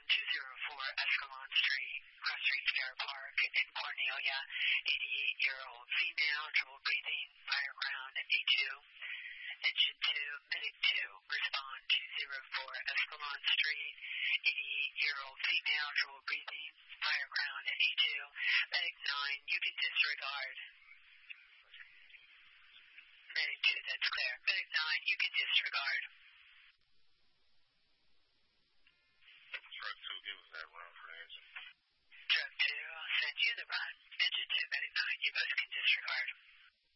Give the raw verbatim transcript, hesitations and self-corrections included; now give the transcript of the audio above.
two zero four Escalon Street, Cross Street Fair Park in Cornelia, eighty-eight-year-old female, trouble breathing, fire ground A two. Engine two, Medic two, respond two zero four Escalon Street, eighty-eight-year-old female, trouble breathing, fire ground A two. Medic nine, you can disregard. Medic two, that's clear. Medic nine, you can disregard. Truck two, give us that run for the engine. Truck two, I'll send you the run. Engine two, Medic nine, you both can disregard.